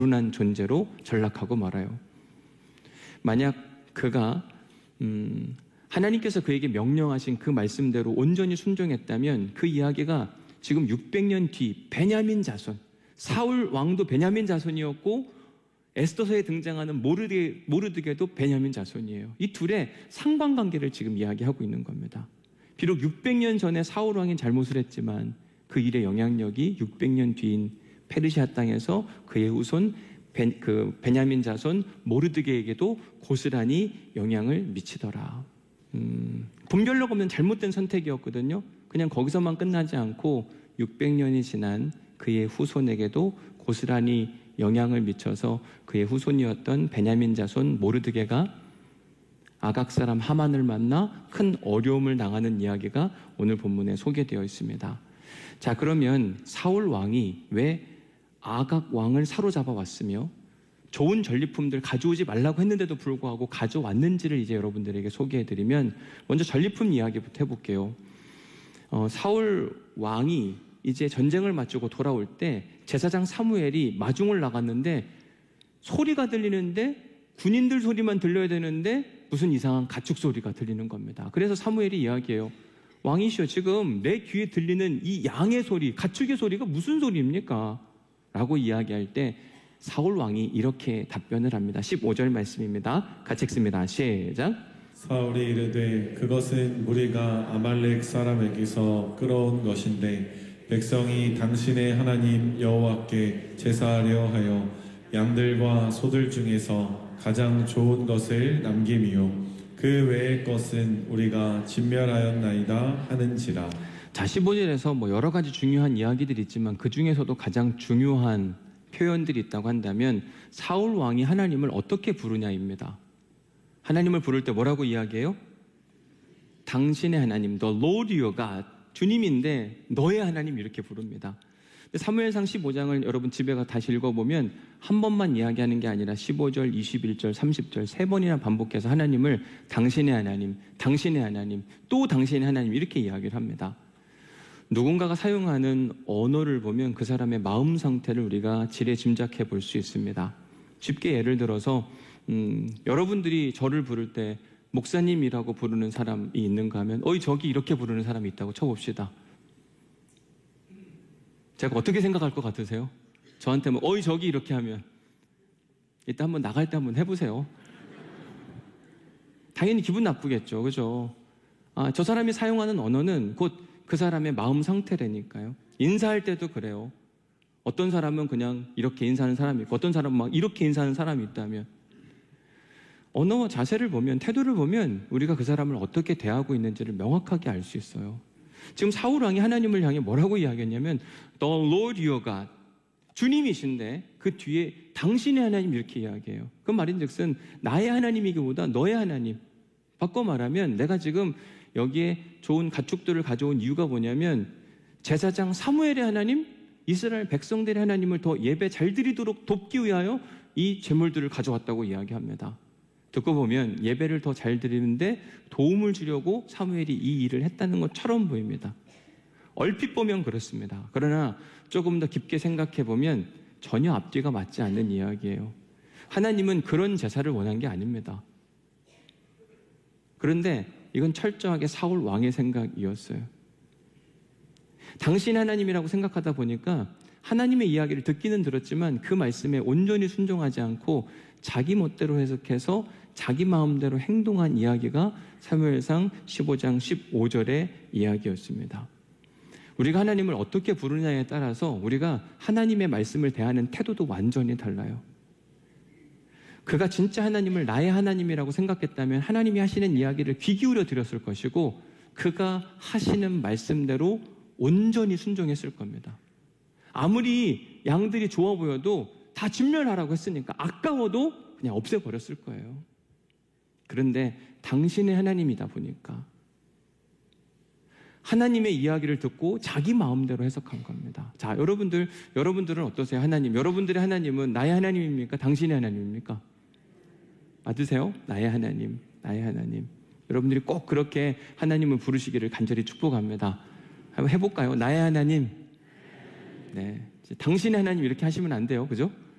불운한 존재로 전락하고 말아요. 만약 그가 하나님께서 그에게 명령하신 그 말씀대로 온전히 순종했다면 그 이야기가 지금 600년 뒤 베냐민 자손, 사울 왕도 베냐민 자손이었고 에스더서에 등장하는 모르드게도 베냐민 자손이에요. 이 둘의 상관관계를 지금 이야기하고 있는 겁니다. 비록 600년 전에 사울 왕이 잘못을 했지만 그 일의 영향력이 600년 뒤인 페르시아 땅에서 그의 후손 베냐민 자손 모르드게에게도 고스란히 영향을 미치더라. 분별력 없는 잘못된 선택이었거든요. 그냥 거기서만 끝나지 않고 600년이 지난 그의 후손에게도 고스란히 영향을 미쳐서 그의 후손이었던 베냐민 자손 모르드게가 아각 사람 하만을 만나 큰 어려움을 당하는 이야기가 오늘 본문에 소개되어 있습니다. 자, 그러면 사울 왕이 왜 아각 왕을 사로잡아 왔으며 좋은 전리품들 가져오지 말라고 했는데도 불구하고 가져왔는지를 이제 여러분들에게 소개해드리면, 먼저 전리품 이야기부터 해볼게요. 사울 왕이 이제 전쟁을 마치고 돌아올 때 제사장 사무엘이 마중을 나갔는데 소리가 들리는데 군인들 소리만 들려야 되는데 무슨 이상한 가축 소리가 들리는 겁니다. 그래서 사무엘이 이야기해요. 왕이시여, 지금 내 귀에 들리는 이 양의 소리, 가축의 소리가 무슨 소리입니까? 라고 이야기할 때 사울 왕이 이렇게 답변을 합니다. 15절 말씀입니다. 같이 읽습니다. 시작. 사울이 이르되 그것은 무리가 아말렉 사람에게서 끌어온 것인데 백성이 당신의 하나님 여호와께 제사하려 하여 양들과 소들 중에서 가장 좋은 것을 남김이요 그 외의 것은 우리가 진멸하였나이다 하는지라. 자, 15절에서 여러 가지 중요한 이야기들이 있지만 그 중에서도 가장 중요한 표현들이 있다고 한다면 사울 왕이 하나님을 어떻게 부르냐입니다. 하나님을 부를 때 뭐라고 이야기해요? 당신의 하나님, The Lord your God, 주님인데 너의 하나님 이렇게 부릅니다. 사무엘상 15장을 여러분 집에 가 다시 읽어보면 한 번만 이야기하는 게 아니라 15절, 21절, 30절 세 번이나 반복해서 하나님을 당신의 하나님, 당신의 하나님, 또 당신의 하나님 이렇게 이야기를 합니다. 누군가가 사용하는 언어를 보면 그 사람의 마음 상태를 우리가 지레 짐작해 볼 수 있습니다. 쉽게 예를 들어서 여러분들이 저를 부를 때 목사님이라고 부르는 사람이 있는가 하면 어이 저기 이렇게 부르는 사람이 있다고 쳐봅시다. 제가 어떻게 생각할 것 같으세요? 저한테 어이 저기 이렇게 하면 이따 한번 나갈 때 한번 해보세요. 당연히 기분 나쁘겠죠. 그죠? 저 사람이 사용하는 언어는 곧 그 사람의 마음 상태라니까요. 인사할 때도 그래요. 어떤 사람은 그냥 이렇게 인사하는 사람이 있고 어떤 사람은 막 이렇게 인사하는 사람이 있다면 언어와 자세를 보면, 태도를 보면 우리가 그 사람을 어떻게 대하고 있는지를 명확하게 알 수 있어요. 지금 사울 왕이 하나님을 향해 뭐라고 이야기했냐면 The Lord your God, 주님이신데 그 뒤에 당신의 하나님 이렇게 이야기해요. 그 말인즉슨 나의 하나님이기보다 너의 하나님. 바꿔 말하면 내가 지금 여기에 좋은 가축들을 가져온 이유가 뭐냐면 제사장 사무엘의 하나님, 이스라엘 백성들의 하나님을 더 예배 잘 드리도록 돕기 위하여 이 제물들을 가져왔다고 이야기합니다. 듣고 보면 예배를 더 잘 드리는데 도움을 주려고 사무엘이 이 일을 했다는 것처럼 보입니다. 얼핏 보면 그렇습니다. 그러나 조금 더 깊게 생각해 보면 전혀 앞뒤가 맞지 않는 이야기예요. 하나님은 그런 제사를 원한 게 아닙니다. 그런데 이건 철저하게 사울 왕의 생각이었어요. 당신 하나님이라고 생각하다 보니까 하나님의 이야기를 듣기는 들었지만 그 말씀에 온전히 순종하지 않고 자기 멋대로 해석해서 자기 마음대로 행동한 이야기가 사무엘상 15장 15절의 이야기였습니다. 우리가 하나님을 어떻게 부르냐에 따라서 우리가 하나님의 말씀을 대하는 태도도 완전히 달라요. 그가 진짜 하나님을 나의 하나님이라고 생각했다면 하나님이 하시는 이야기를 귀 기울여 들었을 것이고 그가 하시는 말씀대로 온전히 순종했을 겁니다. 아무리 양들이 좋아 보여도 다 진멸하라고 했으니까 아까워도 그냥 없애버렸을 거예요. 그런데 당신의 하나님이다 보니까 하나님의 이야기를 듣고 자기 마음대로 해석한 겁니다. 자, 여러분들은 어떠세요? 하나님, 여러분들의 하나님은 나의 하나님입니까? 당신의 하나님입니까? 맞으세요? 나의 하나님, 나의 하나님. 여러분들이 꼭 그렇게 하나님을 부르시기를 간절히 축복합니다. 한번 해볼까요? 나의 하나님. 네, 당신의 하나님 이렇게 하시면 안 돼요. 그죠?